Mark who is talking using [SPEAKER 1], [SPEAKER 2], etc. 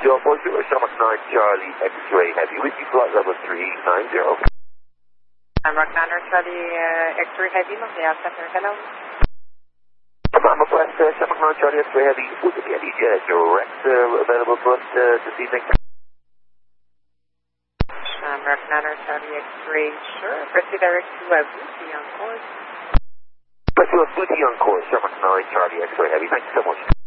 [SPEAKER 1] 040, Shamrock 9 Charlie X-ray Heavy with you, flight level 390.
[SPEAKER 2] Shamrock 9 Charlie X-ray Heavy, Montreal Center, hello.
[SPEAKER 1] I'm request Shamrock 9 Charlie X-ray Heavy, would there be any direct available for us this evening?
[SPEAKER 2] Shamrock 9 Charlie X-ray, sure. Proceed direct to Booty on course.
[SPEAKER 1] Proceed Booty on course, Shamrock 9 Charlie X-ray Heavy, thank you so much.